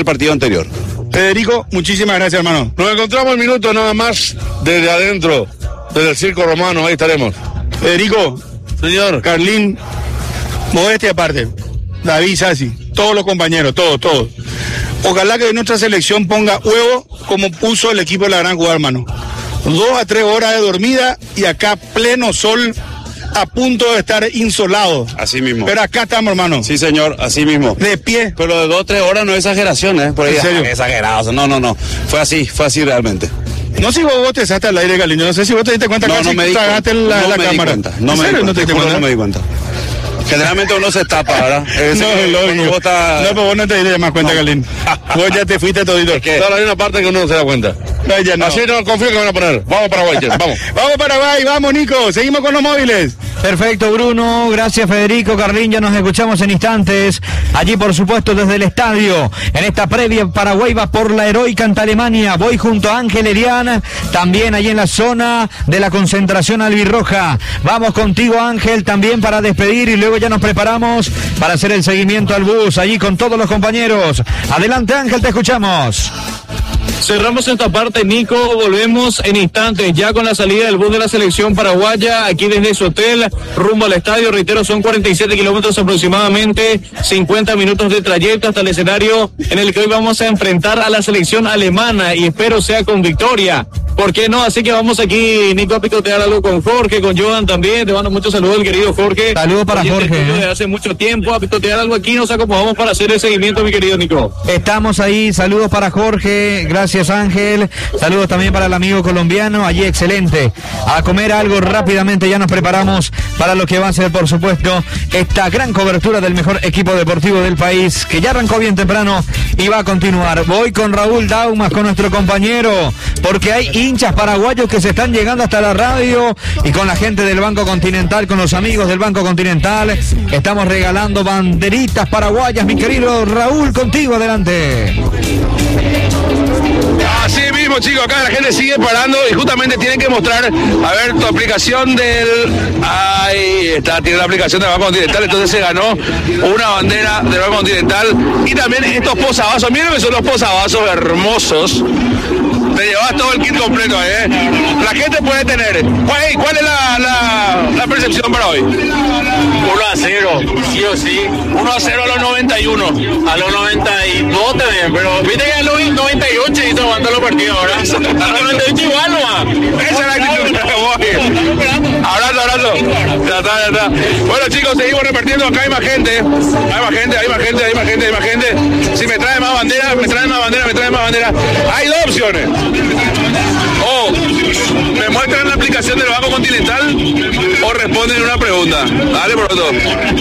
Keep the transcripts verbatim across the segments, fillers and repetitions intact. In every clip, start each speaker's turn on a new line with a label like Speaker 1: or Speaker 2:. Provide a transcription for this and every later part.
Speaker 1: el partido anterior.
Speaker 2: Federico, muchísimas gracias, hermano.
Speaker 3: Nos encontramos en minutos nada más desde adentro, desde el Circo Romano, ahí estaremos.
Speaker 2: Federico,
Speaker 3: señor.
Speaker 2: Carlín, modestia aparte, David Sassi, todos los compañeros, todos, todos. Ojalá que nuestra selección ponga huevo como puso el equipo de la Gran Jugada, hermano. Dos a tres horas de dormida y acá pleno sol, a punto de estar insolado.
Speaker 1: Así mismo.
Speaker 2: Pero acá estamos, hermano.
Speaker 1: Sí, señor, así mismo.
Speaker 2: De pie.
Speaker 1: Pero de dos o tres horas no es exageración, ¿eh? Por ahí,
Speaker 2: ¿En serio?
Speaker 1: ah, exagerado. No, no, no. Fue así, fue así realmente.
Speaker 2: No sé si vos botezaste al aire, Galindo. No sé si vos te diste cuenta que
Speaker 1: no, no me di
Speaker 2: tragaste
Speaker 1: cuenta.
Speaker 2: la,
Speaker 1: no
Speaker 2: la
Speaker 1: me
Speaker 2: cámara.
Speaker 1: Di cuenta. No
Speaker 2: ¿En
Speaker 1: me
Speaker 2: serio?
Speaker 1: di
Speaker 2: ¿No te diste
Speaker 1: cuenta?
Speaker 2: cuenta?
Speaker 1: No me di cuenta. Generalmente uno se tapa, ¿verdad? Es
Speaker 2: no,
Speaker 1: decir,
Speaker 2: lógico.
Speaker 1: vos está...
Speaker 2: No, pero vos no te diste más cuenta, no. Galindo. Vos ya te fuiste todito.
Speaker 3: Es que solo hay una parte que uno no se da cuenta.
Speaker 2: No, ya no.
Speaker 3: Así no confío que van a poner. Vamos a Paraguay, vamos.
Speaker 2: Vamos a Paraguay, vamos, Nico. Seguimos con los móviles.
Speaker 4: Perfecto, Bruno. Gracias, Federico. Carlín, ya nos escuchamos en instantes. Allí, por supuesto, desde el estadio. En esta previa, Paraguay va por la heroica ante Alemania. Voy junto a Ángel Erián, también allí en la zona de la concentración albirroja. Vamos contigo, Ángel, también para despedir y luego ya nos preparamos para hacer el seguimiento al bus, allí con todos los compañeros. Adelante, Ángel, te escuchamos.
Speaker 5: Cerramos esta parte, Nico, volvemos en instantes ya con la salida del bus de la selección paraguaya, aquí desde su hotel, rumbo al estadio, reitero, son cuarenta y siete kilómetros aproximadamente, cincuenta minutos de trayecto hasta el escenario en el que hoy vamos a enfrentar a la selección alemana y espero sea con victoria. ¿Por qué no? Así que vamos aquí, Nico, a picotear algo con Jorge, con Johan también. Te mando muchos saludos, el querido Jorge.
Speaker 4: Saludos para
Speaker 5: Oye,
Speaker 4: Jorge.
Speaker 5: Desde hace mucho tiempo a picotear algo aquí, nos acomodamos para hacer el seguimiento, mi querido Nico.
Speaker 4: Estamos ahí, saludos para Jorge, gracias Ángel, saludos también para el amigo colombiano, allí excelente. A comer algo rápidamente, ya nos preparamos para lo que va a ser, por supuesto, esta gran cobertura del mejor equipo deportivo del país, que ya arrancó bien temprano y va a continuar. Voy con Raúl Daumas, con nuestro compañero, porque hay hinchas paraguayos que se están llegando hasta la radio y con la gente del Banco Continental, con los amigos del Banco Continental, estamos regalando banderitas paraguayas. Mi querido Raúl, contigo, adelante.
Speaker 3: Así mismo, chicos, acá la gente sigue parando y justamente tienen que mostrar, a ver, tu aplicación del... Ahí está, tiene la aplicación del Banco Continental, entonces se ganó una bandera del Banco Continental y también estos posavasos, miren que son los posavasos hermosos. Te llevas todo el kit completo, ¿eh? La gente puede tener. ¿Cuál, cuál es la, la, la percepción para hoy?
Speaker 6: uno a cero, sí o sí.
Speaker 3: uno a cero a los noventa y uno.
Speaker 6: A los noventa y dos también, pero viste que a los noventa y ocho hizo aguantar los partidos ahora. A los noventa y ocho igual nomás.
Speaker 3: Esa es la actitud. Abrazo, abrazo. Ya está, ya está. Bueno, chicos, seguimos repartiendo. Acá hay más gente. Hay más gente, hay más gente, hay más gente, hay más gente. Si me trae más bandera, me trae más bandera, me trae más bandera. Hay dos opciones. O me muestran la aplicación del Banco Continental o responden una pregunta. Dale, por otro.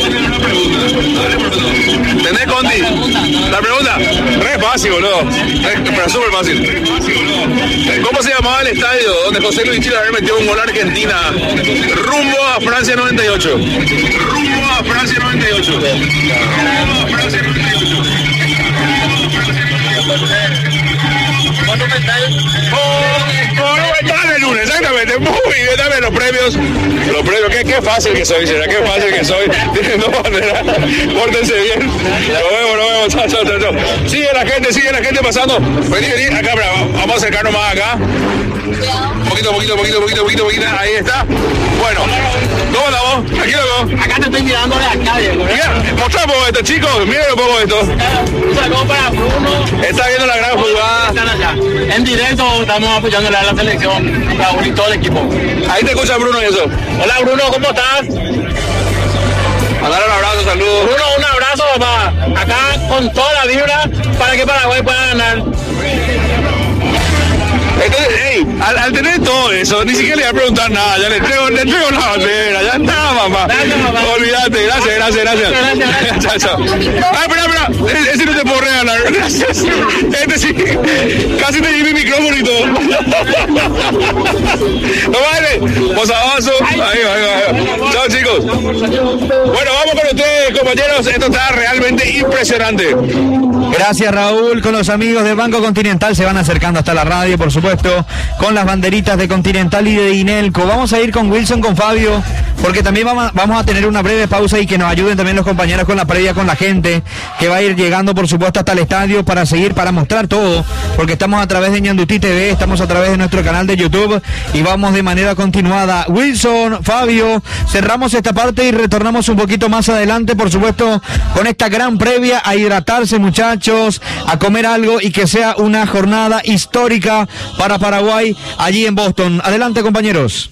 Speaker 3: ¿Entendés, Conti? La pregunta, re fácil, boludo. Pero súper fácil. ¿Cómo se llamaba el estadio donde José Luis Chile había metido un gol a Argentina rumbo a Francia noventa y ocho? Rumbo a Francia noventa y ocho. Rumbo a Francia noventa y ocho. Monumental. Monumental el lunes, exactamente. Muy bien, dame los premios. Los premios, qué, qué fácil que soy, será, qué fácil que soy. Tienen dos banderas. Pórtense bien. Nos vemos, nos vemos. Chao, chao, chao, chao. Sigue la gente, sigue la gente pasando. Vení, vení, acá, bra, vamos a acercarnos más acá. Un poquito, poquito, poquito, poquito, poquito, poquito. Ahí está. Bueno, ¿cómo andamos? Aquí loco.
Speaker 6: Acá te estoy mirando de la calle, güey.
Speaker 3: Mira, mostramos esto, chicos. Miren un poco esto.
Speaker 6: Un saludo para Bruno.
Speaker 3: Está viendo la gran jugada.
Speaker 6: Están allá. En directo estamos apoyándole a la selección, Raúl y todo el equipo.
Speaker 3: Ahí te escucha Bruno y eso.
Speaker 6: Hola Bruno, ¿cómo estás?
Speaker 3: Mandar un abrazo, saludos.
Speaker 6: Bruno, un abrazo, papá. Acá con toda la vibra para que Paraguay pueda ganar.
Speaker 3: Entonces, hey, al, al tener todo eso, ni siquiera le voy a preguntar nada, ya le entrego, le entrego la bandera, ya está, papá.
Speaker 6: Gracias, papá.
Speaker 3: Olvídate, gracias, gracias, gracias.
Speaker 6: Gracias, gracias.
Speaker 3: Chao, chao. Ah, espera, espera, ese, ese no te puedo regalar, gracias. Este sí, casi te di mi micrófono y todo. No vale, posavasos, ahí va, ahí va, ahí va. Chao, chicos. Bueno, vamos con ustedes, compañeros, esto está realmente impresionante.
Speaker 4: Gracias, Raúl, con los amigos del Banco Continental se van acercando hasta la radio, por supuesto. supuesto, con las banderitas de Continental y de Inelco. Vamos a ir con Wilson, con Fabio, porque también vamos a, vamos a tener una breve pausa y que nos ayuden también los compañeros con la previa, con la gente que va a ir llegando, por supuesto, hasta el estadio para seguir, para mostrar todo, porque estamos a través de Ñandutí T V, estamos a través de nuestro canal de YouTube y vamos de manera continuada. Wilson, Fabio, cerramos esta parte y retornamos un poquito más adelante, por supuesto, con esta gran previa, a hidratarse, muchachos, a comer algo y que sea una jornada histórica para Paraguay allí en Boston. Adelante, compañeros.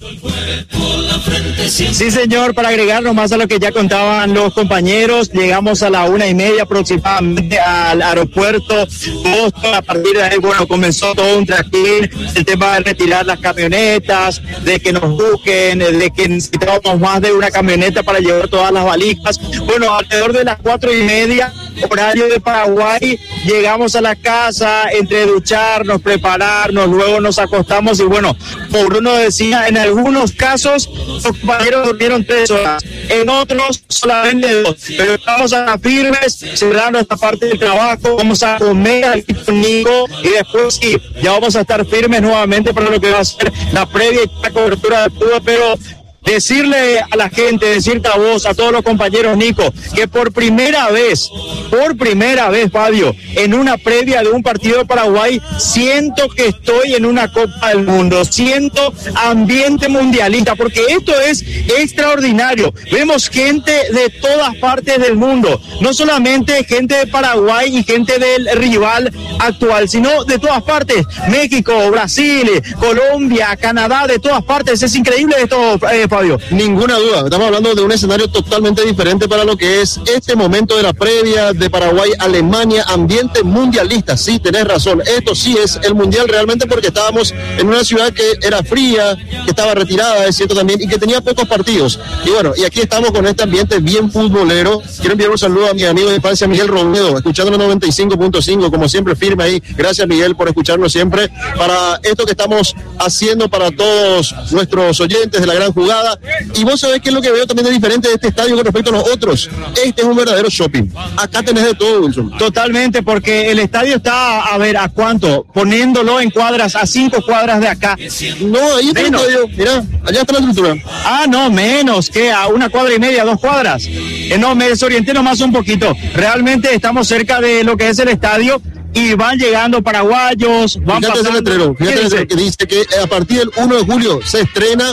Speaker 7: Sí, señor, para agregarnos más a lo que ya contaban los compañeros, llegamos a la una y media aproximadamente al aeropuerto Boston. A partir de ahí, bueno, comenzó todo un trajín, el tema de retirar las camionetas, de que nos busquen, de que necesitábamos más de una camioneta para llevar todas las valijas. Bueno, alrededor de las cuatro y media, horario de Paraguay, llegamos a la casa, entre ducharnos, prepararnos, luego nos acostamos y bueno, como Bruno decía, en algunos casos los compañeros durmieron tres horas, en otros solamente dos, pero estamos a las firmes, cerrando esta parte del trabajo, vamos a comer al Nico y después sí, ya vamos a estar firmes nuevamente para lo que va a ser la previa y la cobertura del fútbol, pero decirle a la gente, decirte a vos, a todos los compañeros, Nico, que por primera vez, por primera vez, Fabio, en una previa de un partido de Paraguay, siento que estoy en una Copa del Mundo, siento ambiente mundialista, porque esto es extraordinario. Vemos gente de todas partes del mundo, no solamente gente de Paraguay y gente del rival actual, sino de todas partes, México, Brasil, Colombia, Canadá, de todas partes. Es increíble esto, eh, Fabio.
Speaker 8: Ninguna duda, estamos hablando de un escenario totalmente diferente para lo que es este momento de la previa de Paraguay-Alemania, ambiente mundialista. Sí, tenés razón, esto sí es el mundial realmente, porque estábamos en una ciudad que era fría, que estaba retirada, es cierto también, y que tenía pocos partidos. Y bueno, y aquí estamos con este ambiente bien futbolero. Quiero enviar un saludo a mi amigo de infancia, Miguel Robledo, escuchando el noventa y cinco punto cinco, como siempre, firme ahí. Gracias, Miguel, por escucharnos siempre para esto que estamos haciendo para todos nuestros oyentes de la gran jugada. Y vos sabés qué es lo que veo también de diferente de este estadio con respecto a los otros. Este es un verdadero shopping. Acá tenés de todo, Wilson.
Speaker 7: Totalmente, porque el estadio está, a ver, ¿a cuánto? Poniéndolo en cuadras, a cinco cuadras de acá.
Speaker 8: No, ahí está menos. El estadio. Mirá, allá está la estructura.
Speaker 7: Ah, no, menos, que a una cuadra y media, dos cuadras. Eh, no, me desorienté nomás un poquito. Realmente estamos cerca de lo que es el estadio. Y van llegando paraguayos, van
Speaker 8: fíjate pasando. Ese letrero, fíjate ese que dice que a partir del uno de julio se estrena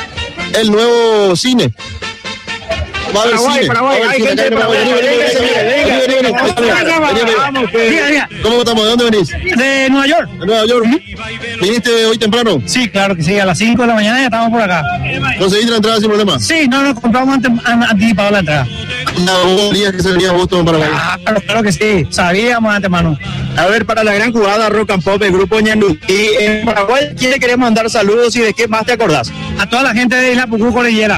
Speaker 8: el nuevo cine. Va a haber cine. Paraguay, hay gente de Paraguay. ¿Cómo estamos? ¿De dónde venís?
Speaker 9: De Nueva York.
Speaker 8: ¿De Nueva York? ¿Viniste hoy temprano?
Speaker 9: Sí, claro que sí. A las cinco de la mañana ya estamos por acá.
Speaker 8: ¿Conseguiste la entrada sin problema?
Speaker 9: Sí, no, no, compramos anticipado la entrada.
Speaker 8: ¿No sabías que se venía a Boston para Paraguay?
Speaker 9: Claro, claro que sí. Sabíamos de antemano.
Speaker 7: A ver, para la gran jugada Rock and Pop, el grupo Ñandutí. Y en Paraguay, ¿quién le querés mandar saludos y de qué más te acordás?
Speaker 9: A toda la gente de Isla Pucú Cordillera.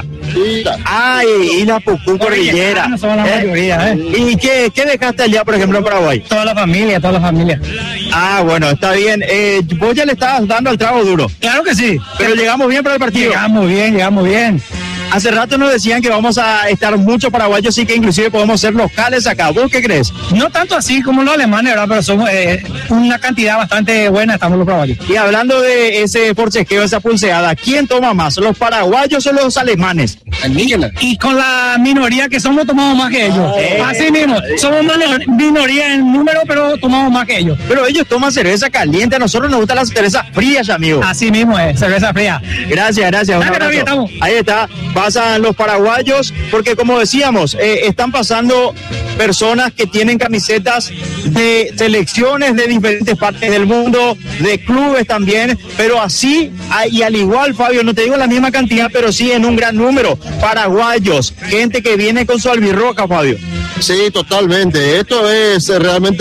Speaker 7: Ay, Isla Pucú Cordillera.
Speaker 9: No somos la mayoría, ¿eh?
Speaker 7: ¿Y qué, qué dejaste allá, por ejemplo, en Paraguay?
Speaker 9: Toda la familia, toda la familia.
Speaker 7: Ah, bueno, está bien. Eh, vos ya le estabas dando al trago duro.
Speaker 9: Claro que sí.
Speaker 7: Pero
Speaker 9: ¿Qué?
Speaker 7: Llegamos bien para el partido.
Speaker 9: Llegamos bien, llegamos bien.
Speaker 7: Hace rato nos decían que vamos a estar muchos paraguayos y que inclusive podemos ser locales acá. ¿Vos qué crees?
Speaker 9: No tanto así como los alemanes, ¿verdad? Pero somos eh, una cantidad bastante buena, estamos los paraguayos.
Speaker 7: Y hablando de ese forcejeo, esa pulseada, ¿quién toma más? ¿Los paraguayos o los alemanes?
Speaker 9: Y con la minoría que somos, tomamos más que ellos. Eh, así mismo, somos minoría en número, pero tomamos más que ellos.
Speaker 7: Pero ellos toman cerveza caliente, a nosotros nos gustan las cervezas frías, amigo.
Speaker 9: Así mismo es, cerveza fría.
Speaker 7: Gracias, gracias. Un Ahí está. Pasan los paraguayos, porque como decíamos, eh, están pasando personas que tienen camisetas de selecciones de diferentes partes del mundo, de clubes también, pero así, y al igual, Fabio, no te digo la misma cantidad, pero sí en un gran número, paraguayos, gente que viene con su albirroca, Fabio.
Speaker 8: Sí, totalmente. Esto es realmente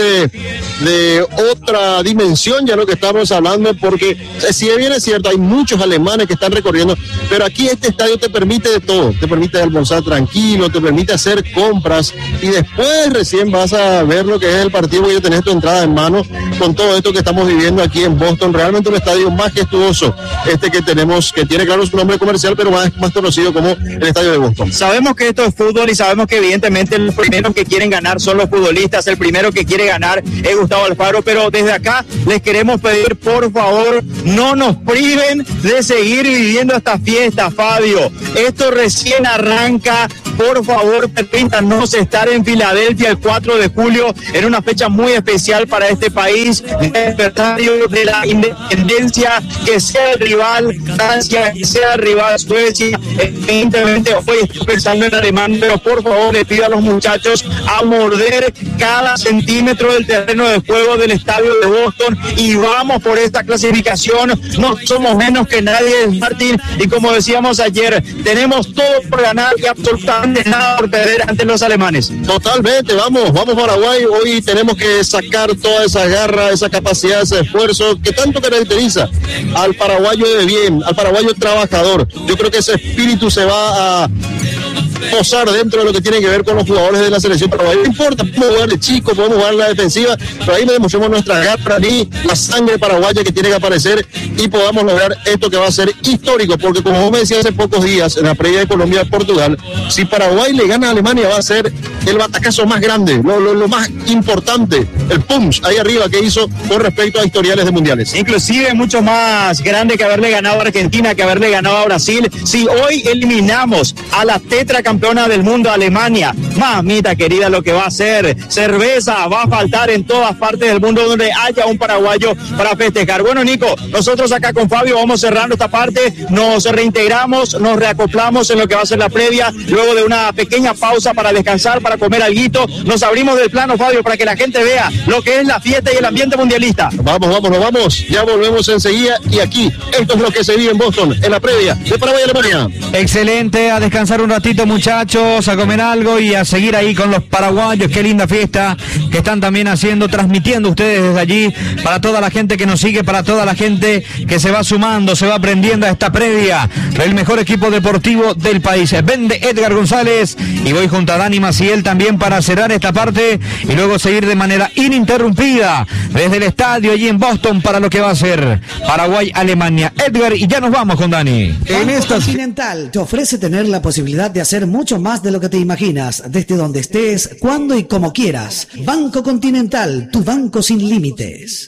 Speaker 8: de otra dimensión ya lo que estamos hablando, porque si bien es cierto, hay muchos alemanes que están recorriendo, pero aquí este estadio te permite de todo, te permite almorzar tranquilo, te permite hacer compras y después recién vas a ver lo que es el partido, porque ya tenés tu entrada en mano con todo esto que estamos viviendo aquí en Boston. Realmente un estadio majestuoso este que tenemos, que tiene claro su nombre comercial, pero más, más conocido como el estadio de Boston.
Speaker 7: Sabemos que esto es fútbol y sabemos que evidentemente los primeros primeros que quieren ganar son los futbolistas, el primero que quiere ganar es Gustavo Alfaro, pero desde acá les queremos pedir, por favor, no nos priven de seguir viviendo esta fiesta, Fabio. Esto recién arranca. Por favor, permítanos estar en Filadelfia el cuatro de julio, en una fecha muy especial para este país, el aniversario de la independencia, que sea el rival Francia, que sea el rival Suecia. Evidentemente hoy estoy pensando en alemán, pero por favor le pido a los muchachos a morder cada centímetro del terreno de juego del estadio de Boston y vamos por esta clasificación. No somos menos que nadie, Martín, y como decíamos ayer, tenemos todo por ganar y absolutamente nada por perder ante los alemanes.
Speaker 8: Totalmente, vamos, vamos Paraguay. Hoy tenemos que sacar toda esa garra, esa capacidad, ese esfuerzo que tanto caracteriza al paraguayo de bien, al paraguayo trabajador. Yo creo que ese espíritu se va a posar dentro de lo que tiene que ver con los jugadores de la selección paraguaya. No importa, podemos jugar de chico, podemos jugar la defensiva, pero ahí demostramos nuestra garra y la sangre paraguaya que tiene que aparecer y podamos lograr esto que va a ser histórico, porque como vos me decías hace pocos días en la previa de Colombia-Portugal, si Paraguay le gana a Alemania va a ser el batacazo más grande, lo, lo, lo más importante, el punch ahí arriba que hizo con respecto a historiales de mundiales.
Speaker 7: Inclusive mucho más grande que haberle ganado a Argentina, que haberle ganado a Brasil. Si hoy eliminamos a la tetracampeona del mundo, Alemania, mamita querida, lo que va a ser cerveza va a faltar en todas partes del mundo donde haya un paraguayo para festejar. Bueno, Nico, nosotros acá con Fabio vamos cerrando esta parte, nos reintegramos, nos reacoplamos en lo que va a ser la previa, luego de una pequeña pausa para descansar, para comer alguito, nos abrimos del plano, Fabio, para que la gente vea lo que es la fiesta y el ambiente mundialista.
Speaker 8: Vamos, vamos, nos vamos, ya volvemos enseguida y aquí, esto es lo que se vive en Boston, en la previa de Paraguay-Alemania.
Speaker 4: Excelente, a descansar un ratito, muchachos, a comer algo y a seguir ahí con los paraguayos. Qué linda fiesta que están también haciendo, transmitiendo ustedes desde allí, para toda la gente que nos sigue, para toda la gente que se va sumando, se va aprendiendo a esta previa, el mejor equipo deportivo del país. Vende Edgar González y voy junto a Dani Maciel también para cerrar esta parte y luego seguir de manera ininterrumpida desde el estadio allí en Boston para lo que va a ser Paraguay-Alemania. Edgar, y ya nos vamos con Dani.
Speaker 10: En esta Continental te ofrece tener la posibilidad de hacer mucho más de lo que te imaginas, desde donde estés, cuando y como quieras. Banco Continental, tu banco sin límites.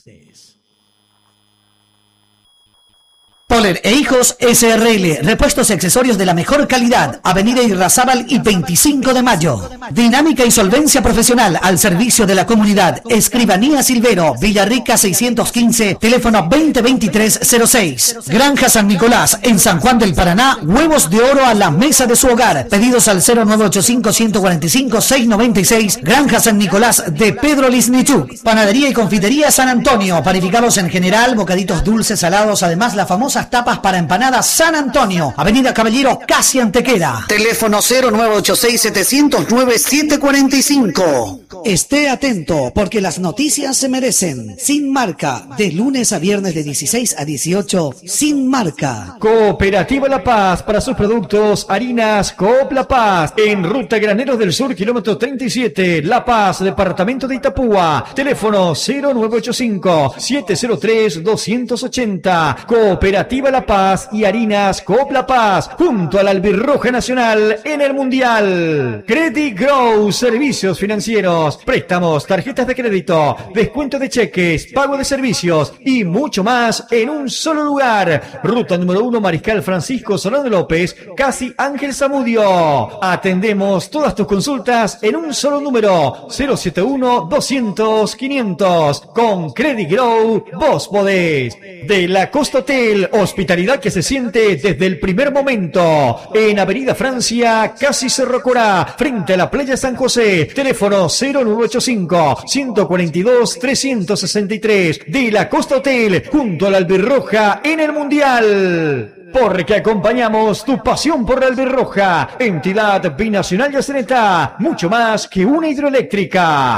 Speaker 10: Poller e Hijos S R L, repuestos y accesorios de la mejor calidad, Avenida Irrazábal y veinticinco de mayo. Dinámica y solvencia profesional al servicio de la comunidad. Escribanía Silvero, Villarrica seiscientos quince, teléfono veinte veintitrés cero seis. Granja San Nicolás, en San Juan del Paraná, huevos de oro a la mesa de su hogar. Pedidos al cero nueve ocho cinco, uno cuatro cinco, seis nueve seis. Granja San Nicolás de Pedro Lisnichuk. Panadería y confitería San Antonio, panificados en general, bocaditos dulces, salados, además la famosa tapas para empanadas San Antonio, Avenida Caballero, casi Antequera. Teléfono cero nueve ocho seis, siete cero nueve, siete cuatro cinco. Esté atento, porque las noticias se merecen. Sin Marca, de lunes a viernes de dieciséis a dieciocho, Sin Marca.
Speaker 11: Cooperativa La Paz, para sus productos, harinas Coop La Paz, en Ruta Graneros del Sur, kilómetro treinta y siete, La Paz, departamento de Itapúa. Teléfono cero nueve ocho cinco, siete cero tres, dos ocho cero. Cooperativa La Paz y harinas Coop La Paz, junto a la Albirroja Nacional en el Mundial. Credit Grow, servicios financieros, préstamos, tarjetas de crédito, descuento de cheques, pago de servicios y mucho más en un solo lugar. Ruta número uno, Mariscal Francisco Solano López, casi Ángel Zamudio. Atendemos todas tus consultas en un solo número, cero siete uno, doscientos, quinientos. Con Credit Grow, vos podés. De la Costa Hotel, hospitalidad que se siente desde el primer momento. En Avenida Francia, casi Cerro Corá, frente a la playa San José. Teléfono cero nueve ocho cinco, uno cuatro dos, tres seis tres. De la Costa Hotel, junto a la Albirroja en el Mundial. Porque acompañamos tu pasión por la Albirroja, entidad binacional de Aceneta, mucho más que una hidroeléctrica.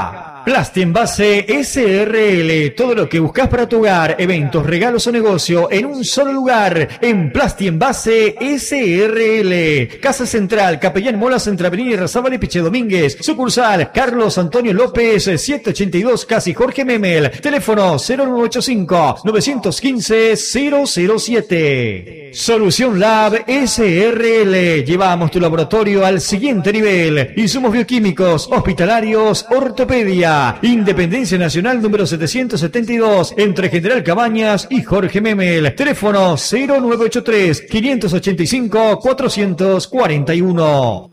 Speaker 11: Plastienvase S R L, todo lo que buscas para tu hogar, eventos, regalos o negocio en un solo lugar, en Plastienvase S R L. Casa Central, Capellán Molas, entre Avenida Irrazábal y Piche Domínguez. Sucursal, Carlos Antonio López, setecientos ochenta y dos, casi Jorge Memel. Teléfono cero nueve ocho cinco, nueve uno cinco, cero cero siete. Solución Lab S R L. Llevamos tu laboratorio al siguiente nivel. Insumos bioquímicos, hospitalarios, ortopedia. Independencia Nacional número setecientos setenta y dos, entre General Cabañas y Jorge Memel. Teléfono cero nueve ocho tres, quinientos ochenta y cinco, cuatrocientos cuarenta y uno.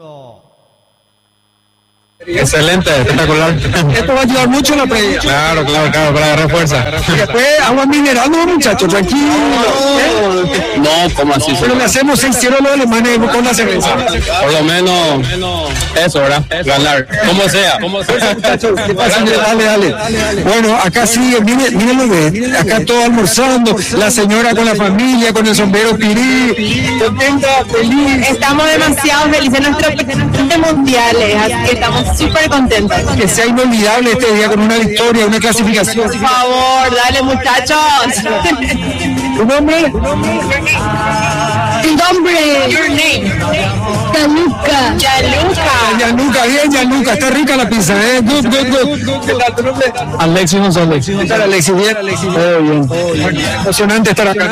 Speaker 12: Excelente, espectacular.
Speaker 13: Esto va a ayudar mucho en la previa.
Speaker 12: Claro, claro, claro, para agarrar fuerza.
Speaker 13: Y después agua mineral, no, muchachos, tranquilo.
Speaker 12: No, ¿cómo así?
Speaker 13: Pero le hacemos seis cero a los alemanes con la cerveza.
Speaker 12: Por lo menos eso, ¿verdad? Ganar, como sea. Como sea.
Speaker 13: Muchachos, ¿qué pasa? Dale, dale. Bueno, acá sigue, miren, miren lo que acá todo almorzando, la señora con la familia, con el sombrero pirí, contenta, feliz.
Speaker 14: Estamos demasiado felices en nuestro presente mundiales, así que estamos súper contentos.
Speaker 13: Que sea inolvidable este día con una victoria, una clasificación.
Speaker 14: Por favor, dale muchachos.
Speaker 13: ¿Tu nombre?
Speaker 14: Tu nombre. Your name. Yanuca. Yanuca.
Speaker 13: Yanuca, bien, Yanuca. Está rica la pizza, ¿eh? Good, good, good. ¿Qué tal tu nombre?
Speaker 12: Alexis González.
Speaker 13: ¿Qué tal, Alexis? Bien, Alexis. Todo bien. Emocionante estar acá.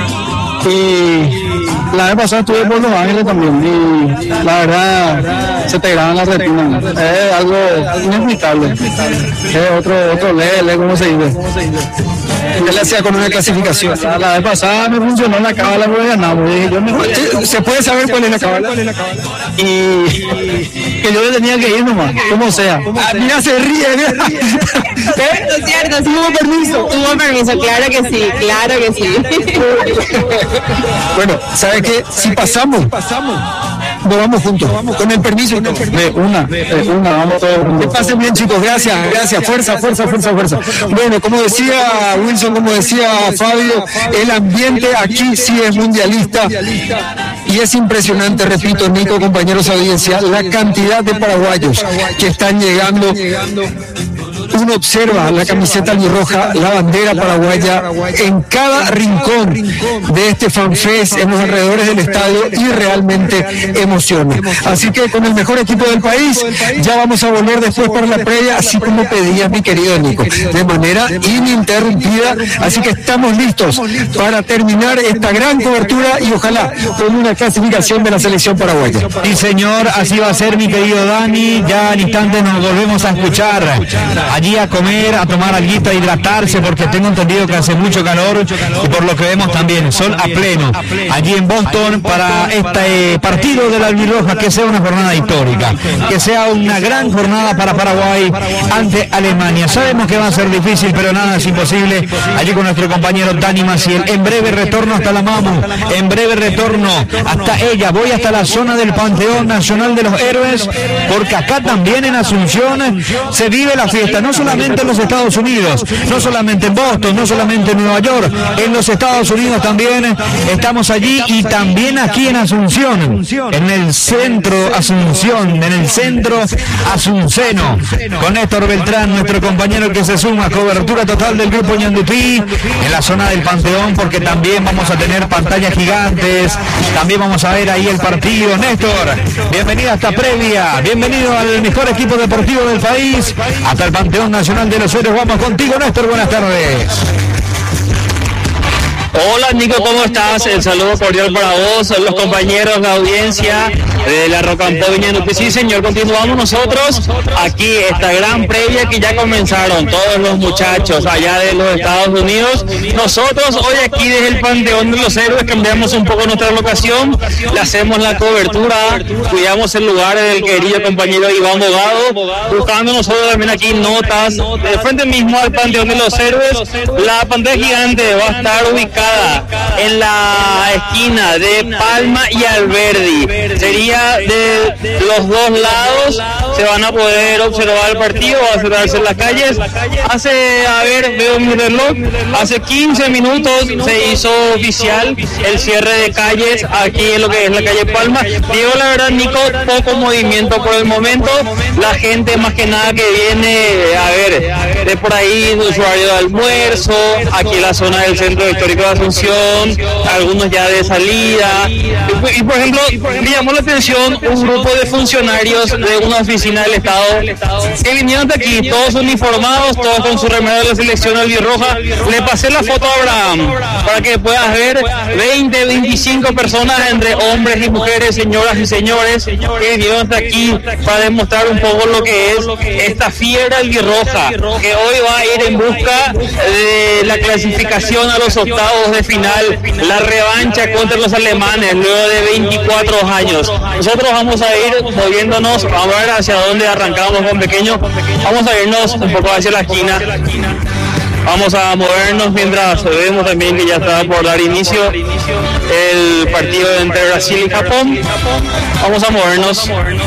Speaker 12: Y la vez pasada estuve por Los Ángeles también y la verdad se te graban las retinas. Es algo inexplicable. Es otro, otro lele, ¿cómo se dice?
Speaker 13: ¿Qué le hacía con una clasificación?
Speaker 12: La, la vez pasada me funcionó la cábala, porque ganamos. Y yo me...
Speaker 13: ¿Se puede saber cuál es la cábala?
Speaker 12: Y que yo le tenía que ir nomás, como sea.
Speaker 13: Ah, mira, se ríe. Mira.
Speaker 14: ¿Eh? Es cierto, sí hubo permiso. Hubo permiso, claro que sí, claro que sí.
Speaker 13: Bueno, ¿sabes qué? Si pasamos, nos vamos juntos, con el permiso.
Speaker 12: De una, de una, vamos todos juntos.
Speaker 13: Que pasen bien, chicos, gracias, gracias, fuerza, fuerza, fuerza, fuerza. Bueno, como decía Wilson, como decía Fabio, el ambiente aquí sí es mundialista y es impresionante, repito, Nico, compañeros de audiencia, la cantidad de paraguayos que están llegando. Uno observa la camiseta albirroja, la bandera paraguaya en cada rincón de este fanfest en los alrededores del estadio y realmente emociona. Así que con el mejor equipo del país ya vamos a volver después para la previa, así como pedía mi querido Nico, de manera ininterrumpida. Así que estamos listos para terminar esta gran cobertura y ojalá con una clasificación de la selección paraguaya.
Speaker 4: Sí, señor, así va a ser, mi querido Dani. Ya al instante nos volvemos a escuchar. Allí a comer, a tomar alguito, a hidratarse, porque tengo entendido que hace mucho calor y por lo que vemos también sol a pleno allí en Boston para este partido de la albirroja, que sea una jornada histórica, que sea una gran jornada para Paraguay ante Alemania. Sabemos que va a ser difícil, pero nada es imposible. Allí con nuestro compañero Dani Maciel, en breve retorno hasta la Mamu, en breve retorno hasta ella. Voy hasta la zona del Panteón Nacional de los Héroes, porque acá también en Asunción se vive la fiesta, no solamente en los Estados Unidos, no solamente en Boston, no solamente en Nueva York, en los Estados Unidos también estamos allí, y también aquí en Asunción, en el centro Asunción, en el centro asunceno, con Néstor Beltrán, nuestro compañero que se suma, cobertura total del grupo Ñandutí en la zona del Panteón, porque también vamos a tener pantallas gigantes, también vamos a ver ahí el partido. Néstor, bienvenido a esta previa, bienvenido al mejor equipo deportivo del país, hasta el Panteón Nacional de los Héroes. Vamos contigo, Néstor, buenas tardes.
Speaker 15: Hola Nico, ¿cómo estás? El saludo cordial para vos, los compañeros de audiencia de la Rocampó Ñandutí. Sí señor, continuamos nosotros aquí esta gran previa que ya comenzaron todos los muchachos allá de los Estados Unidos. Nosotros hoy aquí desde el Panteón de los Héroes cambiamos un poco nuestra locación, le hacemos la cobertura, cuidamos el lugar del querido compañero Iván Bogado, buscando nosotros también aquí notas de frente mismo al Panteón de los Héroes. La pantalla gigante va a estar ubicada en la esquina de Palma y Alberdi, sería de los dos lados, se van a poder observar el partido, va a cerrarse en las calles. Hace, a ver, veo mi reloj, hace quince minutos se hizo oficial el cierre de calles aquí en lo que es la calle Palma. Digo la verdad, Nico, poco movimiento por el momento. La gente más que nada que viene, a ver, de por ahí, de usuario de almuerzo, aquí en la zona del centro histórico de Asunción, algunos ya de salida. Y, y por ejemplo, me llamó la atención un grupo de funcionarios de una oficina del Estado que vinieron de aquí, todos uniformados, todos con su remera de la selección albirroja. Le pasé la foto a Abraham para que puedas ver veinte, veinticinco personas entre hombres y mujeres, señoras y señores, que vinieron hasta aquí para demostrar un poco lo que es esta fiera albirroja, que hoy va a ir en busca de la clasificación a los octavos de final, la revancha contra los alemanes luego de veinticuatro años. Nosotros vamos a ir moviéndonos, vamos a ver hacia dónde arrancamos con pequeño, vamos a irnos un poco hacia la esquina. Vamos a movernos mientras vemos también que ya está por dar inicio el partido entre Brasil y Japón. Vamos a movernos.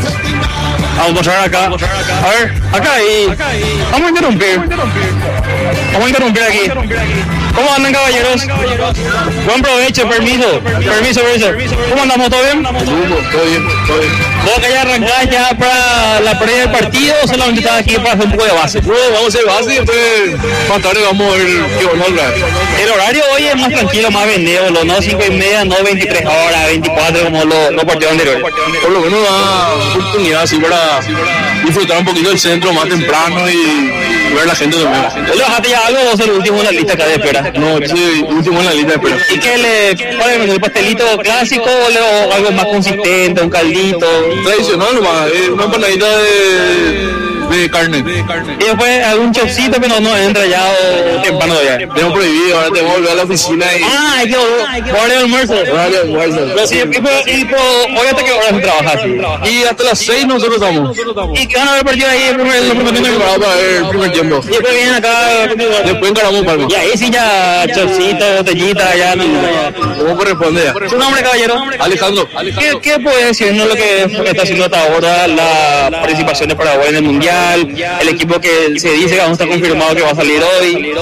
Speaker 15: Vamos a mostrar acá. A ver, acá y vamos a interrumpir. Vamos a interrumpir aquí. ¿Cómo andan, caballeros? Buen provecho, permiso. Permiso, permiso. ¿Cómo andamos? ¿Todo bien? Todo bien, todo bien. ¿Vos que ya arrancás ya para la previa del partido o solamente estás aquí para hacer un poco de base?
Speaker 3: No, vamos a hacer base y después más tarde vamos a ver qué va a lograr.
Speaker 15: El horario hoy es más tranquilo, más benévolo, no cinco y media, no veintitrés horas, veinticuatro como los, los partidos anteriores.
Speaker 3: Por lo menos da oportunidad así para disfrutar un poquito del centro más temprano y ver la gente también.
Speaker 15: ¿Le bajaste ya algo o sos el último en la lista acá de espera?
Speaker 3: No, sí, último en la lista de espera.
Speaker 15: ¿Y qué le ponen? ¿El pastelito clásico o, le, o algo más consistente, un caldito?
Speaker 3: Tradicional nomás, eh, una empanadita de... De carne. de carne.
Speaker 15: Y después algún chocito, pero no entra ya o temprano ya.
Speaker 3: Tenemos prohibido, ahora tenemos que volver a la oficina y...
Speaker 15: Ah, hay que volver al almuerzo.
Speaker 3: Horario de almuerzo.
Speaker 15: Pero sí, y, y, y hoy hasta qué hora se trabaja así.
Speaker 3: Y hasta las seis nosotros estamos.
Speaker 15: ¿Y qué van a ver partido ahí el primer tiempo?
Speaker 3: Vamos a ver el primer tiempo.
Speaker 15: Y después vienen acá.
Speaker 3: Después encaramos palma.
Speaker 15: Y ahí sí ya chocito, botellita, ya no.
Speaker 3: ¿Cómo corresponde ya?
Speaker 15: ¿Su nombre, caballero?
Speaker 3: Alejandro.
Speaker 15: ¿Qué, qué puede decirnos lo que está haciendo hasta ahora la participación de Paraguay en el Mundial? El equipo que se dice que aún está confirmado que va a salir hoy.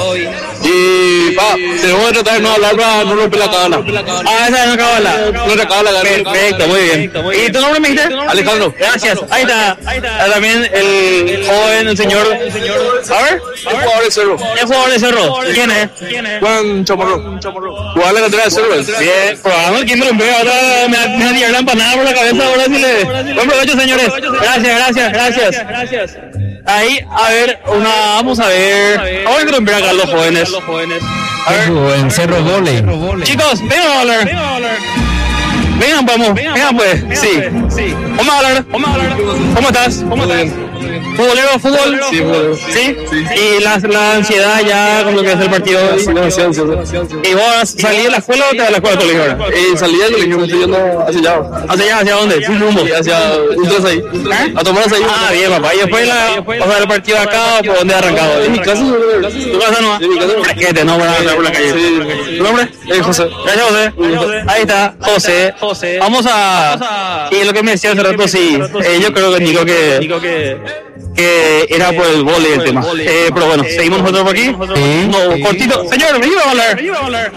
Speaker 3: Y pa, tenemos que tratar de no hablar para no romper la cábala.
Speaker 15: Ah, esa es la cábala.
Speaker 3: Nuestra cábala.
Speaker 15: Perfecto, muy bien. ¿Y tu nombre me dijiste?
Speaker 3: Alejandro.
Speaker 15: Gracias. Ahí está. También el joven, el señor. A ver.
Speaker 3: El jugador de Cerro.
Speaker 15: El jugador de Cerro. ¿Quién es?
Speaker 3: Juan Chamorro. Jugador de la cantera de Cerro.
Speaker 15: Bien. Probamos quién me rompió. Ahora me va a tirar la empanada por la cabeza. Ahora sí le. Buen provecho, señores. Gracias, gracias, gracias. Gracias. Ahí, a ver, una, vamos a ver. Vamos a interrumpir acá los jóvenes.
Speaker 4: A ver. En Cerro Voley.
Speaker 15: Chicos, vengan a hablar. Vengan, vamos. Vengan, pues. Sí. Vamos a hablar. ¿Cómo estás? ¿Cómo estás? ¿Futbolero, fútbol?
Speaker 3: Sí, futbolero.
Speaker 15: ¿Sí? ¿Y la, la ansiedad ya con lo que es el partido?
Speaker 3: Sí, demasiado ansioso.
Speaker 15: ¿Y vos salís de la escuela o te vas a la escuela del colegio ahora?
Speaker 3: Eh, salí del colegio, me estoy yendo hacia allá.
Speaker 15: ¿Hacia allá? ¿Hacia dónde? ¿Sin rumbo?
Speaker 3: Hacia Ultras ahí.
Speaker 15: ¿Eh?
Speaker 3: A tomar ahí.
Speaker 15: Ah, bien, papá. ¿Y después la, vas a ver el partido acá o por dónde has arrancado?
Speaker 3: En mi casa.
Speaker 15: ¿Tu casa no?
Speaker 3: En mi casa.
Speaker 15: Fresquete, no, para andar por la calle.
Speaker 3: Sí.
Speaker 15: ¿Tu nombre?
Speaker 3: Eh, José.
Speaker 15: Gracias, José. Ahí está, José. Vamos a... Y lo que me decía hace rato, sí. Eh, yo creo que Nico que... que era por el vóley el tema. Eh, pero bueno, seguimos nosotros por aquí. No, cortito. Señor, me iba a hablar.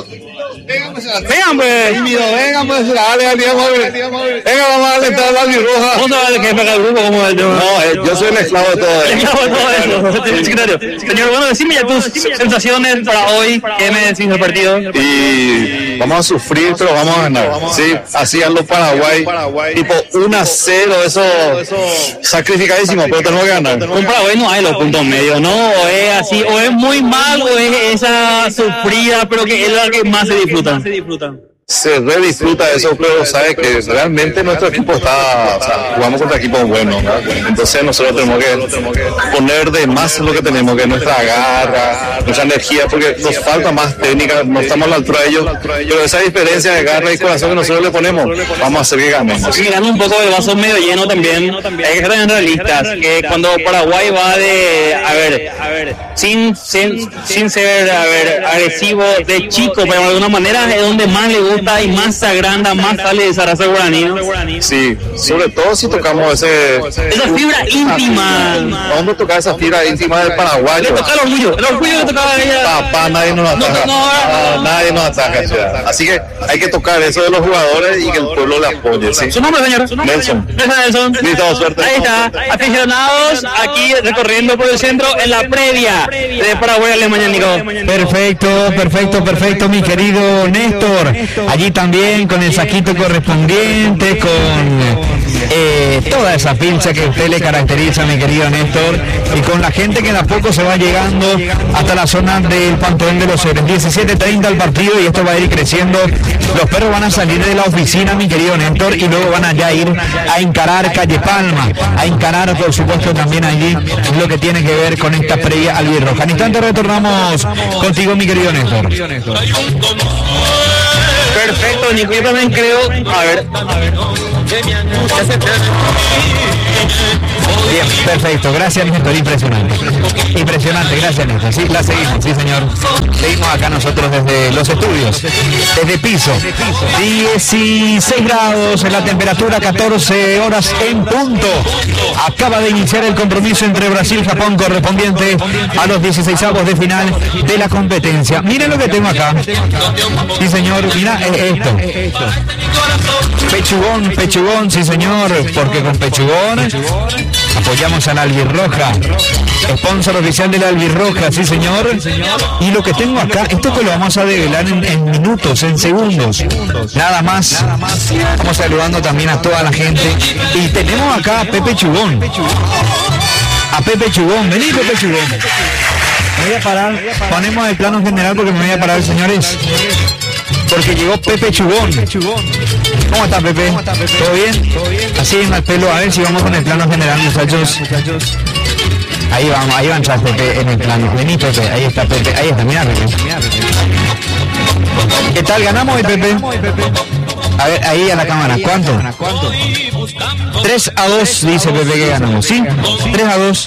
Speaker 15: Vengan, pues.
Speaker 3: Vengan, pues. Dale, dale, vamos a ver. Venga, vamos a alentar a la albirroja.
Speaker 15: ¿Cómo se va el jefe del grupo? ¿Cómo es?
Speaker 3: No, eh, yo soy el esclavo de todo
Speaker 15: eso. El esclavo de todo eso. Secretario. Señor, bueno, decime ya tus sensaciones para hoy. ¿Qué me decís del partido?
Speaker 1: Y vamos a sufrir, pero vamos a ganar. Sí, así a los Paraguay. Tipo uno a cero, eso sacrificadísimo, pero tenemos que ganar.
Speaker 15: Con Paraguay no hay los puntos medios, ¿no? O es así, o es muy mal, o es esa sufrida, pero que es la que más se disfruta.
Speaker 1: Se re disfruta de eso, pero sabe que realmente nuestro equipo está, o sea, jugamos contra equipos buenos, ¿no? Entonces nosotros tenemos que poner de más lo que tenemos, que nuestra garra, nuestra energía, porque nos falta más técnica, no estamos a la altura de ellos, pero esa diferencia de garra y corazón que nosotros le ponemos, vamos a hacer que ganemos.
Speaker 15: Y mirando un poco el vaso medio lleno también, hay que ser también realistas, que cuando Paraguay va de, a ver, sin, sin, sin ser, a ver, agresivo de chico, pero de alguna manera es donde más le gusta mundialista y más se agranda, más sale de esa raza guaraní.
Speaker 1: Sí, sobre todo si tocamos ese...
Speaker 15: Esa fibra íntima.
Speaker 1: Vamos a tocar esa fibra íntima del paraguayo.
Speaker 15: Le toca el orgullo, el orgullo que tocaba ella.
Speaker 1: Papá, nadie nos ataca. No, no, no, nadie nos ataca, ciudad. Así que hay que tocar eso de los jugadores y que el pueblo le apoye, ¿sí?
Speaker 15: ¿Su nombre, señor?
Speaker 1: Nelson.
Speaker 15: Nelson.
Speaker 1: Listo, suerte.
Speaker 15: Ahí está, aficionados aquí recorriendo por el centro en la previa de Paraguay-Alemania, Nico.
Speaker 4: Perfecto, perfecto, perfecto, mi querido Néstor. Allí también con el saquito correspondiente, con eh, toda esa pincha que a usted le caracteriza, mi querido Néstor, y con la gente que de a poco se va llegando hasta la zona del Panteón de los Héroes. diecisiete treinta el partido y esto va a ir creciendo. Los perros van a salir de la oficina, mi querido Néstor, y luego van a ya ir a encarar Calle Palma, a encarar, por supuesto, también allí lo que tiene que ver con esta previa albirroja. En instante retornamos contigo, mi querido Néstor.
Speaker 15: Perfecto, Nico, yo también creo, a ver, a ver.
Speaker 4: Bien, perfecto, gracias Néstor, impresionante. Impresionante, gracias Néstor. Sí, la seguimos, sí señor. Seguimos acá nosotros desde los estudios, desde piso. dieciséis grados en la temperatura, catorce horas en punto. Acaba de iniciar el compromiso entre Brasil y Japón correspondiente a los dieciseisavos de final de la competencia. Miren lo que tengo acá. Sí señor, mira esto. Pechugón, pechugón, sí señor, porque con pechugón apoyamos a la albirroja, sponsor oficial de la albirroja, sí señor. Y lo que tengo acá, esto que lo vamos a develar en, en minutos, en segundos, nada más. Vamos saludando también a toda la gente. Y tenemos acá a Pepe Chugón, a Pepe Chugón, vení Pepe Chugón. Me voy a parar, ponemos el plano general porque me voy a parar, señores, porque llegó Pepe Chugón. ¿Cómo está Pepe? ¿Todo bien? Así en el pelo, a ver si vamos con el plano general, muchachos. Ahí vamos, ahí va a entrar Pepe en el plano. Vení Pepe, ahí está Pepe, ahí está, mira Pepe. ¿Qué tal? ¿Ganamos hoy, Pepe? A ver, ahí a la cámara, ¿cuánto? tres a dos dice Pepe que ganamos, ¿sí? tres a dos.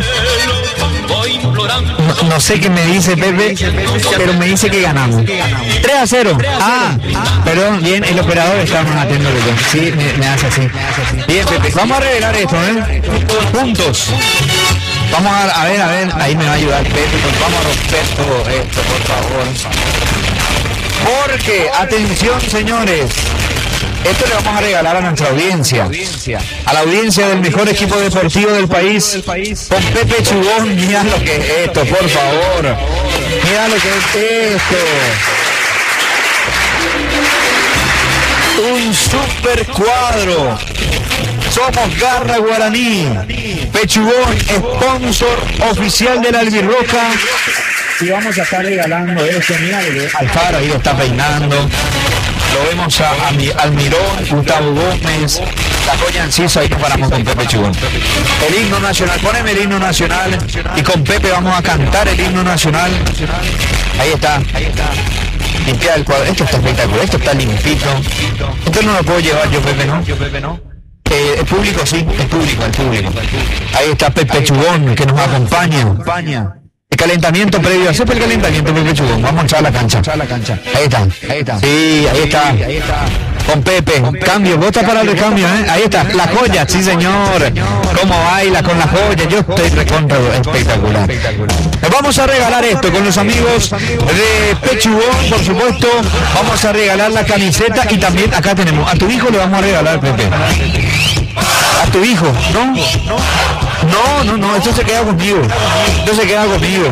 Speaker 4: No, no sé qué me dice Pepe, pero me dice que ganamos. tres a cero. Ah, perdón, bien, el operador está más atento que yo. Sí, me, me hace así. Bien, Pepe, vamos a revelar esto, ¿eh? Puntos. Vamos a, a ver, a ver, ahí me va a ayudar Pepe, pues vamos a romper todo esto, por favor. Porque, atención señores, esto le vamos a regalar a nuestra audiencia, a la audiencia del mejor equipo deportivo del país, con Pepe Chugón. Mira lo que es esto, por favor. Mira lo que es esto. Un super cuadro. Somos Garra Guaraní. Pechugón, sponsor oficial de la albirroja. Y vamos a estar regalando esto. Mira, Alfaro ahí lo está peinando. Lo vemos a, a mi, Almirón, Gustavo Gómez, la Joya Enciso, ahí nos paramos con Pepe Chugón. El himno nacional, poneme el himno nacional y con Pepe vamos a cantar el himno nacional. Ahí está, ahí está. Limpiar el cuadro, esto está espectacular, esto está limpito. Esto no lo puedo llevar yo, Pepe, ¿no? Yo, Pepe, ¿no? Eh, el público sí, el público, el público. Ahí está Pepe Chugón que nos acompaña. El calentamiento previo, hacer el calentamiento, Pepe Chugón. Vamos a entrar a la cancha. Ahí está, ahí está. Sí, ahí está. Ahí está. Con Pepe, cambio, vota para el recambio, ¿eh? Ahí está, la joya, sí señor. Cómo baila con la joya, yo estoy recontra espectacular. Nos vamos a regalar esto con los amigos de Pechugón, por supuesto. Vamos a regalar la camiseta y también acá tenemos, a tu hijo le vamos a regalar, Pepe. A tu hijo, ¿no? No, no, no, esto se queda conmigo. Esto se queda conmigo.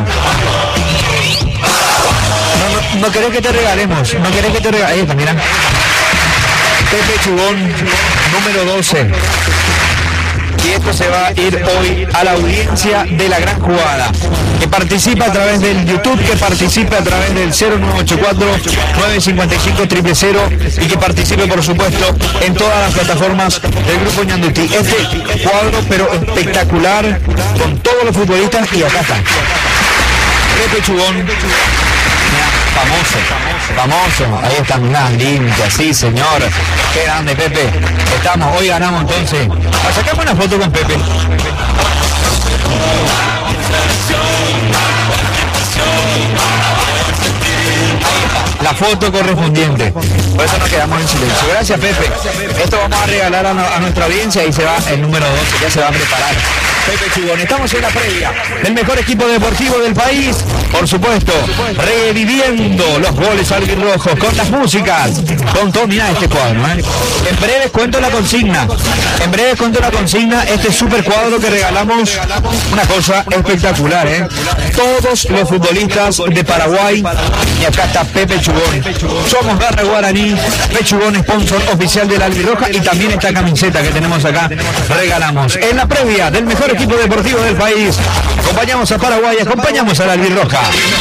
Speaker 4: No, no, no querés que te regalemos, no querés que te regalemos. Ahí está, mira. Pepe Chugón, número doce. Y esto se va a ir hoy a la audiencia de la gran jugada, que participa a través del YouTube, que participe a través del cero nueve ocho cuatro, nueve cinco cinco, cero cero cero y que participe por supuesto en todas las plataformas del Grupo Ñandutí. Este cuadro pero espectacular con todos los futbolistas y acá está. Pepe Chugón. Famoso, famoso, ahí está, mirá, limpia, sí señor, qué grande Pepe, estamos, hoy ganamos entonces, sacamos una foto con Pepe. la foto correspondiente. Por eso nos quedamos en silencio. Gracias, Pepe. Esto vamos a regalar a, no, a nuestra audiencia y se va el número doce, ya se va a preparar. Pepe Chugón, estamos en la previa del mejor equipo deportivo del país, por supuesto, reviviendo los goles albirrojos con las músicas, con todo, mira este cuadro, ¿eh? En breve cuento la consigna, en breve cuento la consigna, este super cuadro que regalamos, una cosa espectacular, ¿eh? Todos los futbolistas de Paraguay, y acá está Pepe Chugón, somos Garra Guaraní, Pepe Chugón, sponsor oficial de la albirroja, y también esta camiseta que tenemos acá, regalamos. En la previa del mejor equipo deportivo del país, acompañamos a Paraguay, acompañamos a la albirroja.